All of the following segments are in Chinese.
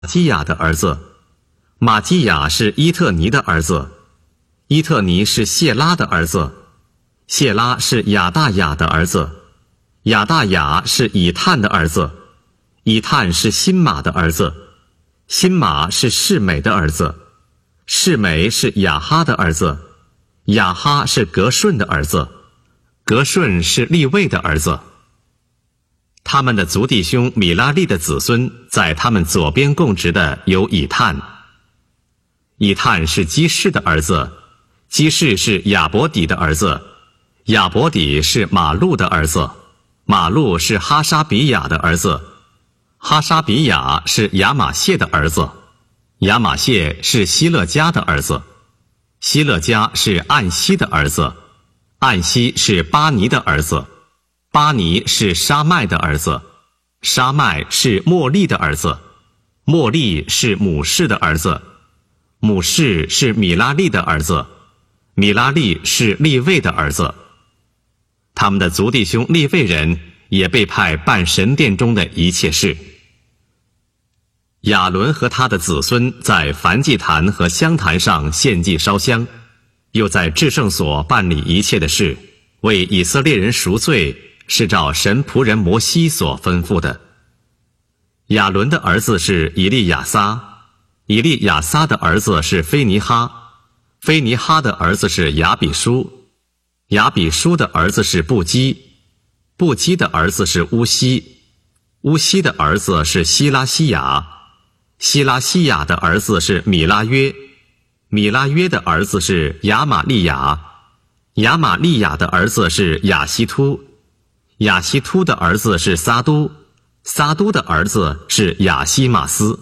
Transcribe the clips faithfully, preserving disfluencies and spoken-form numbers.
基亚的儿子，马基亚是伊特尼的儿子，伊特尼是谢拉的儿子，谢拉是亚大雅的儿子，亚大雅是以探的儿子，以探是辛马的儿子，辛马是示美的儿子，示美是雅哈的儿子，雅哈是格顺的儿子，格顺是利未的儿子。他们的族弟兄米拉利的子孙，在他们左边供职的有以探。以探是基士的儿子，基士是亚伯底的儿子，亚伯底是马路的儿子，马路是哈沙比亚的儿子，哈沙比亚是亚玛谢的儿子，亚玛谢是希勒家的儿子，希勒家是暗西的儿子，暗西是巴尼的儿子，巴尼是沙麦的儿子，沙麦是莫利的儿子，莫利是母士的儿子，母士是米拉利的儿子，米拉利是利未的儿子。他们的族弟兄利未人也被派办神殿中的一切事。亚伦和他的子孙在燔祭坛和香坛上献祭烧香，又在至圣所办理一切的事，为以色列人赎罪，是照神仆人摩西所吩咐的。亚伦的儿子是以利亚撒，以利亚撒的儿子是菲尼哈，菲尼哈的儿子是亚比书，亚比书的儿子是布基，布基的儿子是乌西，乌西的儿子是希拉西亚，希拉西亚的儿子是米拉约，米拉约的儿子是亚玛利亚，亚玛利亚的儿子是亚希突，亚希突的儿子是撒都，撒都的儿子是亚西马斯。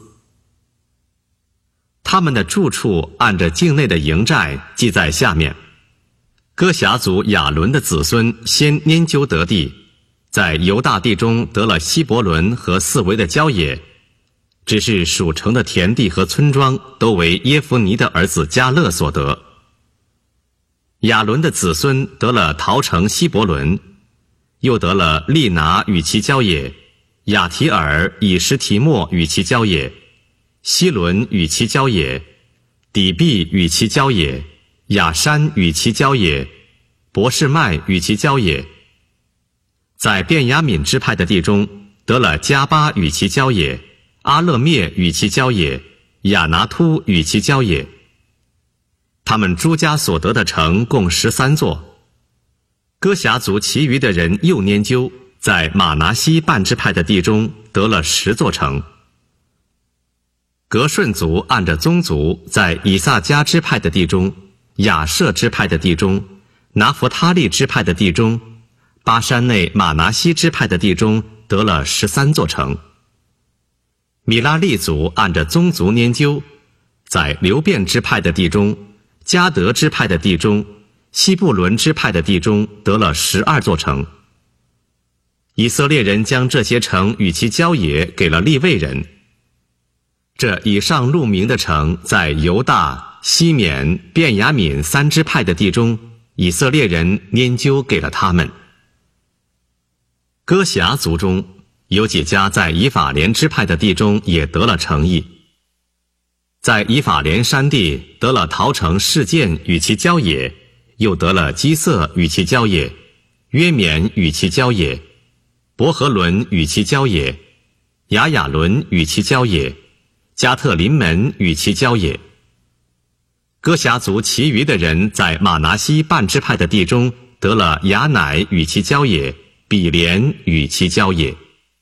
他们的住处按着境内的营寨记在下面。哥辖族亚伦的子孙先拈阄得地，在犹大地中得了希伯伦和四围的郊野，只是属城的田地和村庄都为耶孚尼的儿子迦勒所得。亚伦的子孙得了陶城希伯伦，又得了利拿与其郊野，亚提尔、以实提莫与其郊野，希伦与其郊野，底毕与其郊野，亚山与其郊野，伯示麦与其郊野。在便雅悯支派的地中得了加巴与其郊野，阿勒灭与其郊野，亚拿突与其郊野。他们诸家所得的城共十三座。哥辖族其余的人又拈阄，在马拿西半支派的地中得了十座城。革顺族按着宗族，在以萨迦支派的地中，亚设支派的地中，拿弗他利支派的地中，巴山内马拿西支派的地中得了十三座城。米拉利族按着宗族拈阄，在流便支派的地中，迦得支派的地中，西布伦支派的地中得了十二座城。以色列人将这些城与其郊野给了利未人。这以上录名的城在犹大、西缅、便雅悯三支派的地中，以色列人拈阄给了他们。哥辖族中有几家在以法莲支派的地中也得了城邑。在以法莲山地得了陶城示剑与其郊野，又得了基色与其郊野，约缅与其郊野，伯和伦与其郊野，雅雅伦与其郊野，加特林门与其郊野。哥辖族其余的人在马拿西半支派的地中得了雅乃与其郊野，比连与其郊野。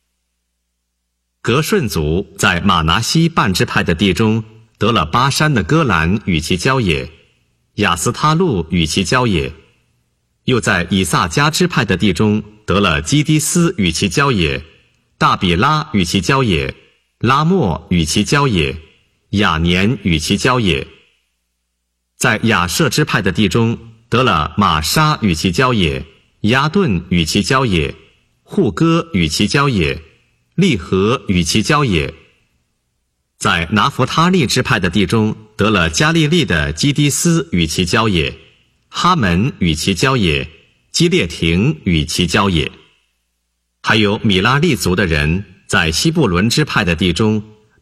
革顺族在马拿西半支派的地中得了巴山的戈兰与其郊野，亚斯他路与其郊野，又在以萨迦支派的地中得了基迪斯与其郊野，大比拉与其郊野，拉莫与其郊野，雅年与其郊野。在亚设支派的地中得了玛莎与其郊野，亚顿与其郊野，户哥与其郊野，利和与其郊野。在拿弗他利支派的地中得了加利利的基迪斯与其郊野，哈门与其郊野，基列亭与其郊野。还有米拉利族的人在西布伦支派的地中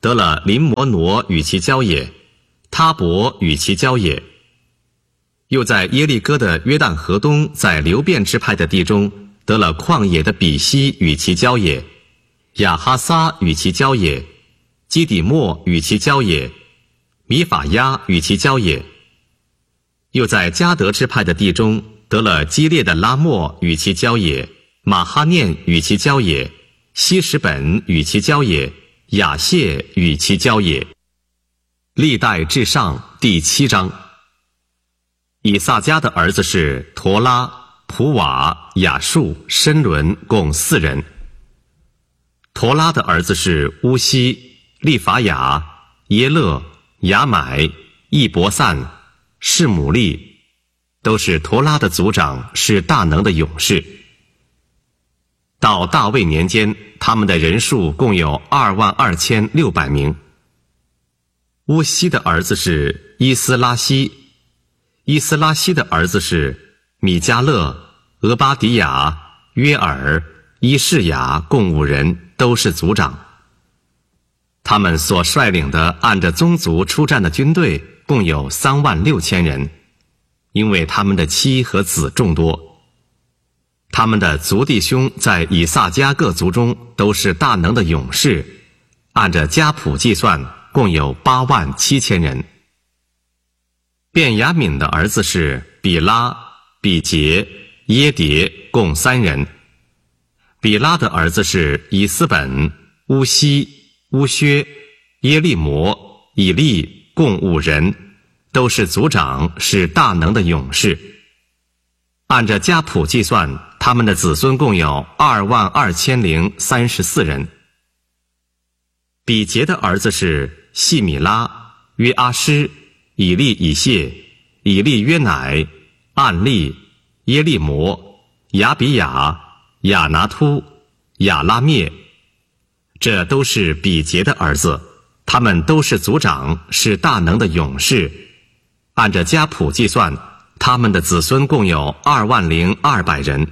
得了林摩挪与其交野，他伯与其交野。又在耶利哥的约旦河东，在流便支派的地中，得了旷野的比西与其交野，亚哈撒与其交野，基底莫与其交野，米法亚与其交野。又在迦得支派的地中，得了基列的拉莫与其交野，马哈念与其交野，希实本与其交野，雅谢与其交野。历代至上第七章。以萨迦的儿子是陀拉、普瓦、雅述、申伦，共四人。陀拉的儿子是乌西、利法雅、耶勒、雅买、易伯散、士姆利，都是陀拉的族长，是大能的勇士。到大卫年间，他们的人数共有二万二千六百名。乌西的儿子是伊斯拉希，伊斯拉希的儿子是米迦勒、俄巴迪亚、约尔、伊士雅，共五人，都是族长。他们所率领的按着宗族出战的军队共有三万六千人，因为他们的妻和子众多。他们的族弟兄在以萨迦各族中都是大能的勇士，按着家谱计算，共有八万七千人。便雅悯的儿子是比拉、比杰、耶迭，共三人。比拉的儿子是以斯本、乌西、乌薛、耶利摩、以利，共五人，都是族长，是大能的勇士。按着家谱计算，他们的子孙共有二万二千零三十四人。比杰的儿子是细米拉、约阿施、以利以谢、以利约乃、暗利、耶利摩、亚比雅、亚拿突、亚拉灭，这都是比杰的儿子，他们都是族长，是大能的勇士。按着家谱计算，他们的子孙共有二万零二百人。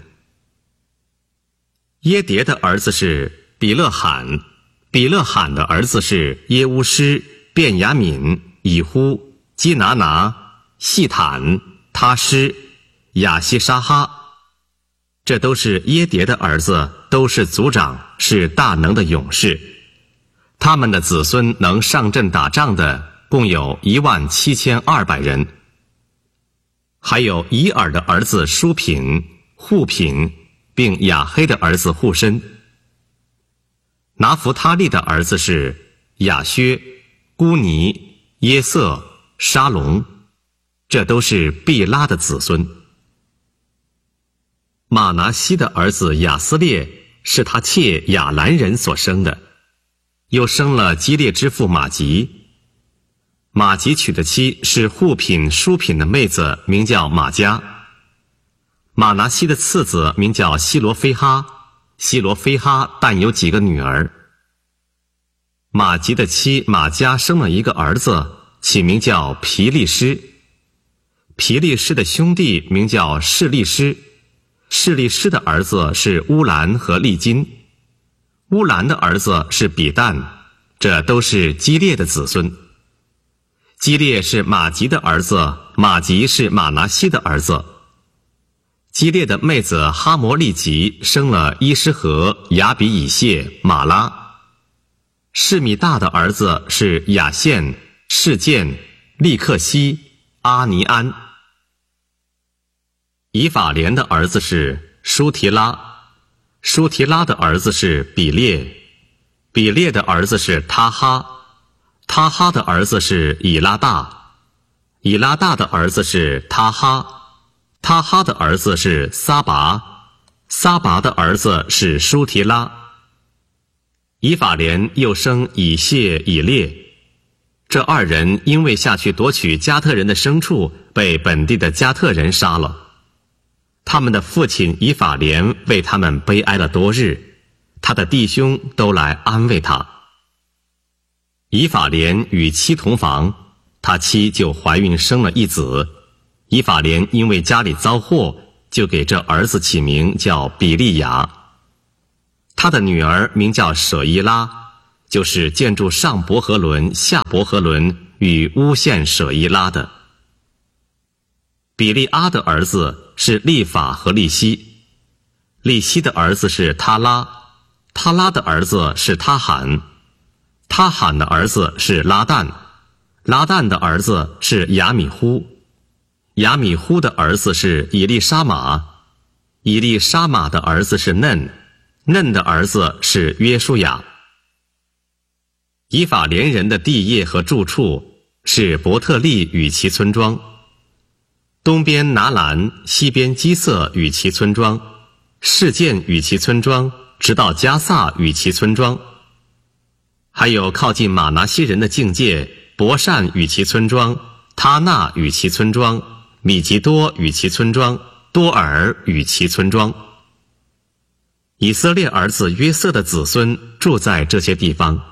耶迭的儿子是比勒罕，比勒罕的儿子是耶乌施、便雅悯、以呼、基拿拿、细坦、他施、亚西沙哈，这都是耶迭的儿子，都是族长，是大能的勇士。他们的子孙能上阵打仗的共有一万七千二百人。还有以尔的儿子舒品、户品，并雅黑的儿子户申。拿弗他利的儿子是雅薛、孤尼、耶瑟、沙龙，这都是毕拉的子孙。马拿西的儿子亚斯列是他妾亚兰人所生的，又生了基列之父马吉。马吉娶的妻是户品、舒品的妹子，名叫马加。马拿西的次子名叫希罗菲哈，希罗菲哈但有几个女儿。马吉的妻马加生了一个儿子，起名叫皮利施。皮利施的兄弟名叫示利施，示利施的儿子是乌兰和利金。乌兰的儿子是比旦，这都是基列的子孙。基列是马吉的儿子，马吉是马拿西的儿子。基列的妹子哈摩利吉生了伊施和、雅比以谢、马拉。示米大的儿子是雅献、示剑、利克西、阿尼安。以法莲的儿子是舒提拉，舒提拉的儿子是比列，比列的儿子是他哈，他哈的儿子是以拉大，以拉大的儿子是他哈，他哈的儿子是撒拔，撒拔的儿子是舒提拉。以法莲又生以谢、以列，这二人因为下去夺取加特人的牲畜，被本地的加特人杀了。他们的父亲以法莲为他们悲哀了多日，他的弟兄都来安慰他。以法莲与妻同房，他妻就怀孕生了一子。以法莲因为家里遭祸，就给这儿子起名叫比利亚。他的女儿名叫舍伊拉， 就是建筑上伯和伦、下伯和伦与乌县舍伊拉的。比利阿的儿子是利法和利希，利希的儿子是他拉，他拉的儿子是他罕，他罕的儿子是拉旦，拉旦的儿子是亚米呼，亚米呼的儿子是以利沙玛，以利沙玛的儿子是嫩，嫩的儿子是约书亚。以法莲人的地业和住处是伯特利与其村庄，东边拿兰，西边基色与其村庄，示剑与其村庄，直到加萨与其村庄，还有靠近马拿西人的境界，伯善与其村庄，他纳与其村庄，米吉多与其村庄，多尔与其村庄。以色列儿子约瑟的子孙住在这些地方。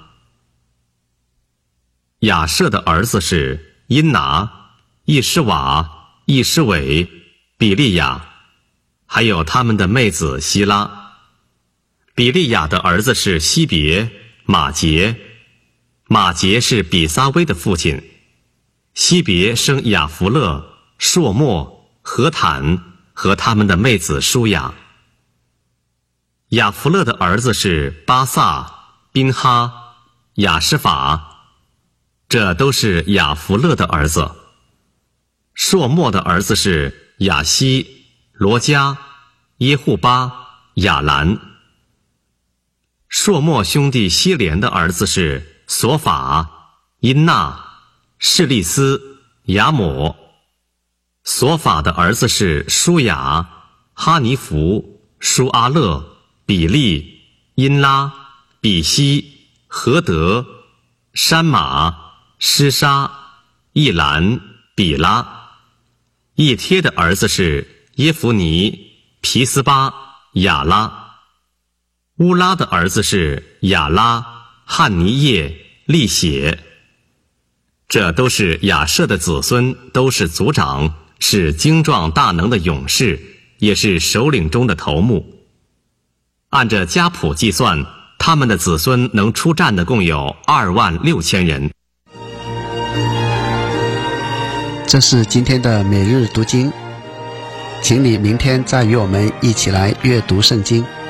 亚设的儿子是因拿、易施瓦、易施伟、比利亚，还有他们的妹子希拉。比利亚的儿子是西别、马杰，马杰是比撒威的父亲。西别生亚弗勒、朔莫、何坦和他们的妹子舒雅。亚弗勒的儿子是巴萨、宾哈、亚施法，这都是亚弗勒的儿子。朔莫的儿子是亚西、罗加、耶户巴、亚兰。朔莫兄弟希连的儿子是索法、因纳、示利斯、雅抹。索法的儿子是舒雅、哈尼弗、舒阿勒、比利、因拉、比西、何德、山马、施沙、易兰、比拉。易帖的儿子是耶弗尼、皮斯巴、亚拉。乌拉的儿子是亚拉、汉尼叶、利血。这都是亚设的子孙，都是族长，是精壮大能的勇士，也是首领中的头目。按着家谱计算，他们的子孙能出战的共有二万六千人。 这是今天的每日读经，请你明天再与我们一起来阅读圣经。